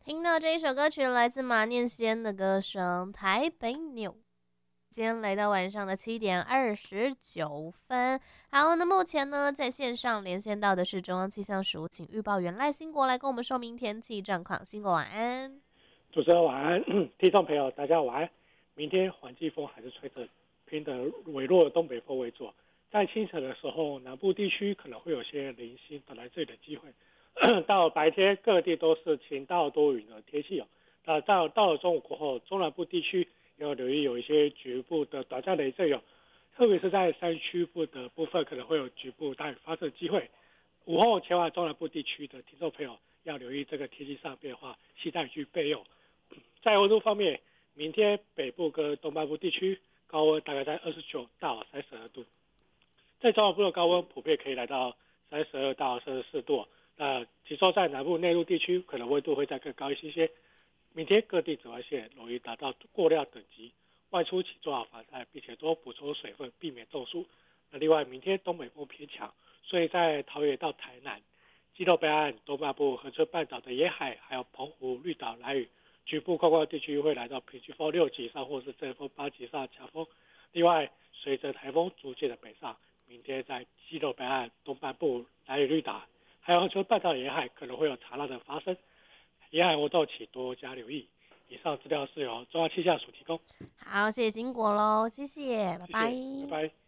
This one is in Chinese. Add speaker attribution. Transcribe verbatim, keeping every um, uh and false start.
Speaker 1: 听到这一首歌曲来自马念先的歌声《台北纽》。今天来到晚上的七点二十九分。好，那目前呢，在线上连线到的是中央气象署请预报员赖兴国来跟我们说明天气状况。兴国晚安。
Speaker 2: 主持人晚安，听众朋友大家晚安。明天环季风还是吹着偏的微弱的东北风为主，在清晨的时候，南部地区可能会有些零星的来这里的机会。到白天各地都是晴到多云的天气哦。那到到了中午过后，中南部地区要留意有一些局部的短暂雷阵雨，特别是在山区部的部分可能会有局部大雨发生的机会。午后前往中南部地区的听众朋友要留意这个天气上变化，携带雨具备用。在温度方面，明天北部跟东半部地区高温大概在二十九到三十二度，在中南部的高温普遍可以来到三十二到三十四度。那其中在南部内陆地区，可能温度会再更高一些些。明天各地紫外线容易达到过量等级，外出请做好防晒，并且多补充水分，避免中暑。那另外，明天东北风偏强，所以在桃园到台南、基隆北岸、东半部、恒春半岛的沿海，还有澎湖、绿岛、兰屿局部空旷地区会来到平均风六级以上，或是阵风八级以上的强风。另外，随着台风逐渐的北上，明天在基隆北岸、东半部、兰屿、绿岛，还有恒春半岛沿海可能会有潮浪的发生，沿海活动请多加留意。以上资料是由中央气象署提供。
Speaker 1: 好，谢谢兴国喽，谢谢，拜拜。
Speaker 2: 谢谢，拜拜。